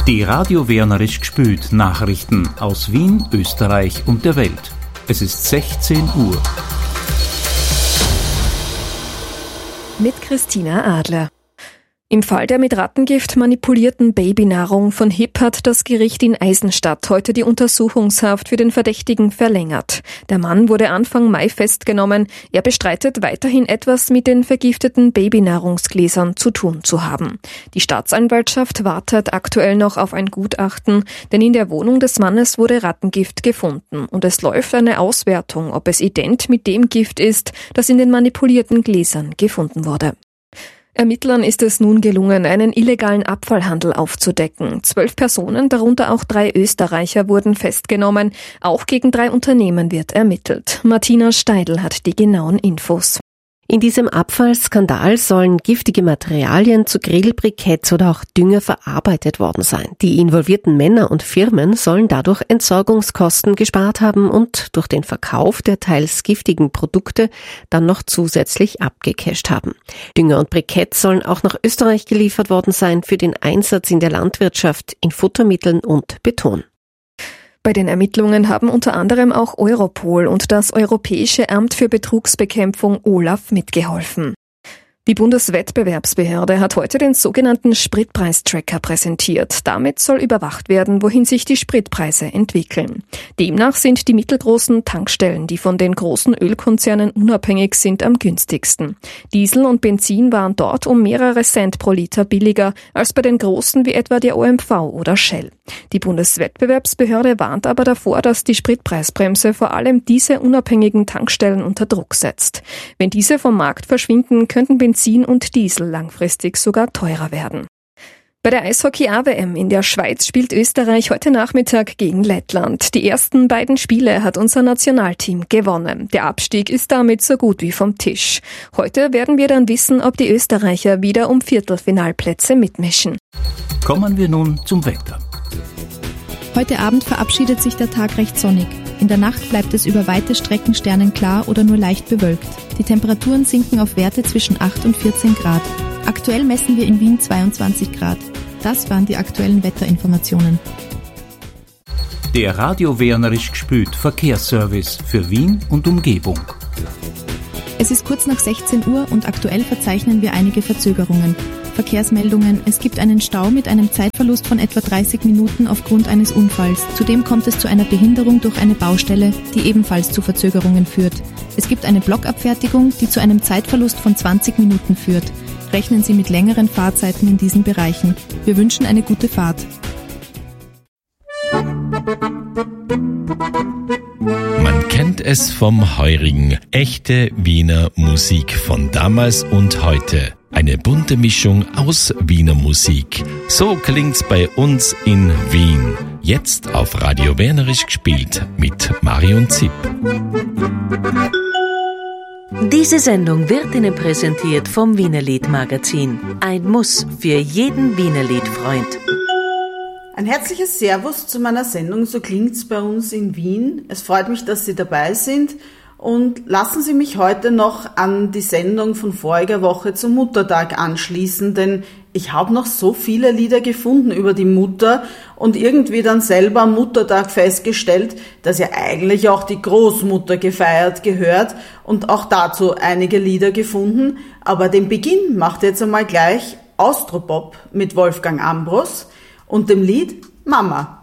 Die Radio Wernerisch gspült Nachrichten aus Wien, Österreich und der Welt. Es ist 16 Uhr. Mit Christina Adler. Im Fall der mit Rattengift manipulierten Babynahrung von HIP hat das Gericht in Eisenstadt heute die Untersuchungshaft für den Verdächtigen verlängert. Der Mann wurde Anfang Mai festgenommen. Er bestreitet weiterhin etwas mit den vergifteten Babynahrungsgläsern zu tun zu haben. Die Staatsanwaltschaft wartet aktuell noch auf ein Gutachten, denn in der Wohnung des Mannes wurde Rattengift gefunden und es läuft eine Auswertung, ob es ident mit dem Gift ist, das in den manipulierten Gläsern gefunden wurde. Ermittlern ist es nun gelungen, einen illegalen Abfallhandel aufzudecken. 12 Personen, darunter auch 3 Österreicher, wurden festgenommen. Auch gegen 3 Unternehmen wird ermittelt. Martina Steidl hat die genauen Infos. In diesem Abfallskandal sollen giftige Materialien zu Grillbriketts oder auch Dünger verarbeitet worden sein. Die involvierten Männer und Firmen sollen dadurch Entsorgungskosten gespart haben und durch den Verkauf der teils giftigen Produkte dann noch zusätzlich abgecasht haben. Dünger und Briketts sollen auch nach Österreich geliefert worden sein für den Einsatz in der Landwirtschaft, in Futtermitteln und Beton. Bei den Ermittlungen haben unter anderem auch Europol und das Europäische Amt für Betrugsbekämpfung OLAF mitgeholfen. Die Bundeswettbewerbsbehörde hat heute den sogenannten Spritpreistracker präsentiert. Damit soll überwacht werden, wohin sich die Spritpreise entwickeln. Demnach sind die mittelgroßen Tankstellen, die von den großen Ölkonzernen unabhängig sind, am günstigsten. Diesel und Benzin waren dort um mehrere Cent pro Liter billiger als bei den großen wie etwa der OMV oder Shell. Die Bundeswettbewerbsbehörde warnt aber davor, dass die Spritpreisbremse vor allem diese unabhängigen Tankstellen unter Druck setzt. Wenn diese vom Markt verschwinden, könnten Benzin und Diesel langfristig sogar teurer werden. Bei der Eishockey-AWM in der Schweiz spielt Österreich heute Nachmittag gegen Lettland. Die ersten beiden Spiele hat unser Nationalteam gewonnen. Der Abstieg ist damit so gut wie vom Tisch. Heute werden wir dann wissen, ob die Österreicher wieder um Viertelfinalplätze mitmischen. Kommen wir nun zum Wetter. Heute Abend verabschiedet sich der Tag recht sonnig. In der Nacht bleibt es über weite Strecken sternenklar oder nur leicht bewölkt. Die Temperaturen sinken auf Werte zwischen 8 und 14 Grad. Aktuell messen wir in Wien 22 Grad. Das waren die aktuellen Wetterinformationen. Der Radio Wernerisch gspült Verkehrsservice für Wien und Umgebung. Es ist kurz nach 16 Uhr und aktuell verzeichnen wir einige Verzögerungen. Verkehrsmeldungen. Es gibt einen Stau mit einem Zeitverlust von etwa 30 Minuten aufgrund eines Unfalls. Zudem kommt es zu einer Behinderung durch eine Baustelle, die ebenfalls zu Verzögerungen führt. Es gibt eine Blockabfertigung, die zu einem Zeitverlust von 20 Minuten führt. Rechnen Sie mit längeren Fahrzeiten in diesen Bereichen. Wir wünschen eine gute Fahrt. Man kennt es vom Heurigen. Echte Wiener Musik von damals und heute. Eine bunte Mischung aus Wiener Musik. So klingt's bei uns in Wien. Jetzt auf Radio Wernerisch gespielt mit Marion Zipp. Diese Sendung wird Ihnen präsentiert vom Wienerlied Magazin. Ein Muss für jeden Wienerlied-Freund. Ein herzliches Servus zu meiner Sendung So klingt's bei uns in Wien. Es freut mich, dass Sie dabei sind. Und lassen Sie mich heute noch an die Sendung von voriger Woche zum Muttertag anschließen, denn ich habe noch so viele Lieder gefunden über die Mutter und irgendwie dann selber am Muttertag festgestellt, dass ja eigentlich auch die Großmutter gefeiert gehört und auch dazu einige Lieder gefunden. Aber den Beginn macht jetzt einmal gleich Austropop mit Wolfgang Ambros und dem Lied Mama.